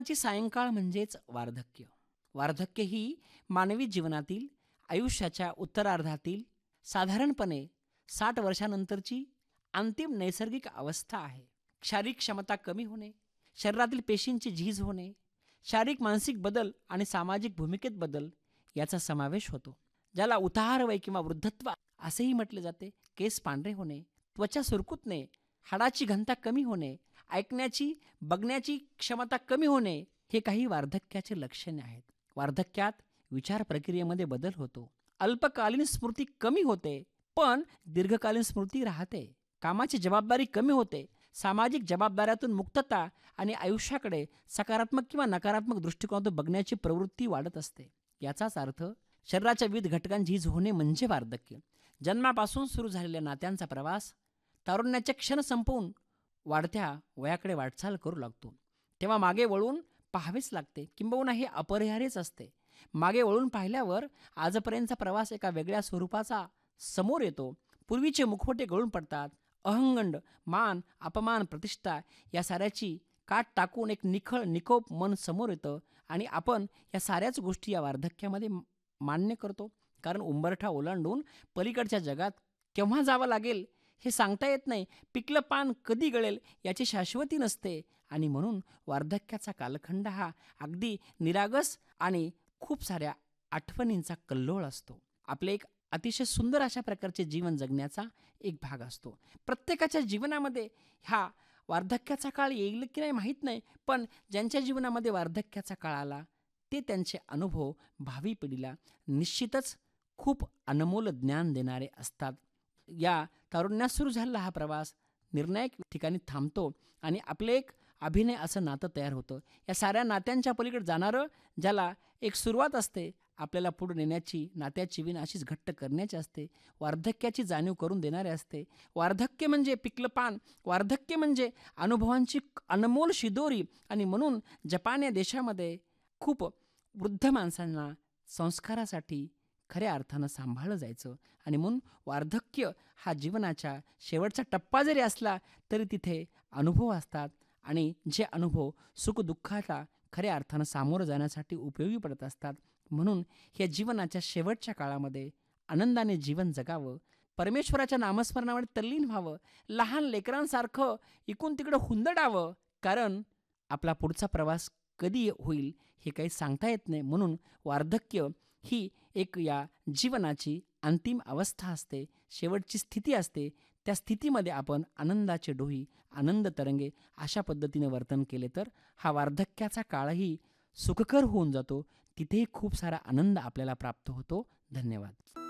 ची सायंकाळ म्हणजेच वार्धक्य. वार्धक्य ही मानवी जीवनातील आयुष्याच्या उत्तरार्धातील साधारणपणे 60 वर्षानंतरची अंतिम नैसर्गिक अवस्था आहे. शारीरिक क्षमता कमी होणे, शरीरातील पेशींची झीज होणे, शारीरिक मानसिक बदल आणि सामाजिक भूमिकेत बदल याचा समावेश होतो. ज्याला उतार वय किंवा वृद्धत्व असेही म्हटले जाते. केस पांढरे होणे, त्वचा सुरकुतणे, हाडाची घनता कमी होणे, ऐकण्याची बघण्याची क्षमता कमी होणे हे काही वार्धक्याचे लक्षणे आहेत. वार्धक्यात विचार प्रक्रियेमध्ये बदल होतो. अल्पकालीन स्मृती कमी होते, पण दीर्घकालीन स्मृती राहते. कामाची जबाबदारी कमी होते. सामाजिक जबाबदाऱ्यातून मुक्तता आणि आयुष्याकडे सकारात्मक किंवा नकारात्मक दृष्टिकोनातून बघण्याची प्रवृत्ती वाढत असते. याचाच अर्थ शरीराच्या विविध घटकांची झीज होणे म्हणजे वार्धक्य. जन्मापासून सुरू झालेल्या नात्यांचा प्रवास तारुण्याचे क्षण संपवून वाढत्या वयाकडे वाटचाल करू लागतो. तेव्हा मागे वळून पाहावेच लागते, किंबहुना हे अपरिहार्यच असते. मागे वळून पाहिल्यावर आजपर्यंतचा प्रवास एका वेगळ्या स्वरूपाचा समोर येतो. पूर्वीचे मुखवटे गळून पडतात. अहंगंड, मान, अपमान, प्रतिष्ठा या साऱ्याची काट टाकून एक निखळ निकोप मन समोर येतं आणि आपण या साऱ्याच गोष्टी या वार्धक्यामध्ये मान्य करतो. कारण उंबरठा ओलांडून पलीकडच्या जगात केव्हा जावं लागेल हे सांगता येत नाही. पिकलं पान कधी गळेल याची शाश्वती नसते आणि म्हणून वार्धक्याचा कालखंड हा अगदी निरागस आणि खूप साऱ्या आठवणींचा कल्लोळ असतो. आपले एक अतिशय सुंदर अशा प्रकारचे जीवन जगण्याचा एक भाग असतो. प्रत्येकाच्या जीवनामध्ये हा वार्धक्याचा काळ येईल की नाही माहीत नाही, पण ज्यांच्या जीवनामध्ये वार्धक्याचा काळ आला ते त्यांचे अनुभव भावी पिढीला निश्चितच खूप अनमोल ज्ञान देणारे असतात. या तारुण्यात सुरू झालेला हा प्रवास निर्णायक ठिकाणी थांबतो आणि आपले एक अभिनय असं नातं तयार होतं. या साऱ्या नात्यांच्या पलीकडे जाणारं, ज्याला एक सुरुवात असते, आपल्याला पुढे नेण्याची, नात्याची विण अशीच घट्ट करण्याची असते. वार्धक्याची जाणीव करून देणारे असते. वार्धक्य म्हणजे पिकलं पान, वार्धक्य म्हणजे अनुभवांची अनमोल शिदोरी. आणि म्हणून जपान या देशामध्ये खूप वृद्ध माणसांना संस्कारासाठी खऱ्या अर्थानं सांभाळलं जायचं. आणि म्हणून वार्धक्य हा जीवनाच्या शेवटचा टप्पा जरी असला तरी तिथे अनुभव असतात आणि जे अनुभव सुखदुःखाला खऱ्या अर्थानं सामोरं जाण्यासाठी उपयोगी पडत असतात. म्हणून या जीवनाच्या शेवटच्या काळामध्ये आनंदाने जीवन जगावं, परमेश्वराच्या नामस्मरणामध्ये तल्लीन व्हावं, लहान लेकरांसारखं इकडून तिकडं हुंदडावं. कारण आपला पुढचा प्रवास कधी होईल हे काही सांगता येत नाही. म्हणून वार्धक्य ही एक या जीवनाची अंतिम अवस्था असते, शेवटची स्थिती असते. त्या स्थितीमध्ये आपण आनंदाचे डोही, आनंद तरंगे अशा पद्धतीने वर्तन केले तर हा वार्धक्याचा काळही सुखकर होऊन जातो. तिथेही खूप सारा आनंद आपल्याला प्राप्त होतो. धन्यवाद.